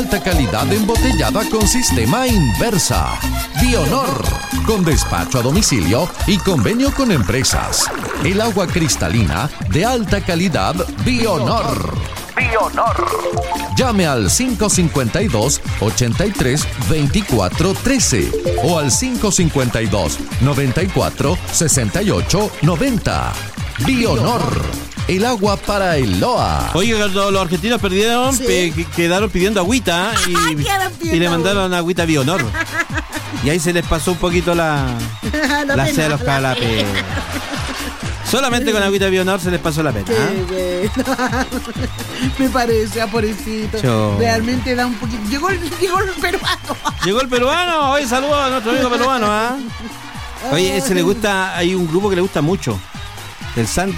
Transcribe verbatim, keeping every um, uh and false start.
Alta calidad embotellada con sistema Inversa. Bionor, con despacho a domicilio y convenio con empresas. El agua cristalina de alta calidad Bionor. Bionor. Llame al cinco cinco dos, ochenta y tres, veinticuatro trece o al cinco cinco dos, noventa y cuatro, sesenta y ocho, noventa. Bionor, el agua para el L O A. Oye, los, los argentinos perdieron, Sí. pe- quedaron pidiendo agüita y, Quedaron pidiendo y le mandaron agüita Bionor. Y ahí se les pasó un poquito la, La la pena, sed de los la calapes. Solamente con agüita Bionor se les pasó la pena. Qué ¿eh? bueno. Me parece, a pobrecito. Yo- Realmente da un poquito. Llegó el, llegó el peruano. Llegó el peruano. Oye, saludos a nuestro amigo peruano. ¿ah? Oye, ese le gusta, hay un grupo que le gusta mucho. El Santi.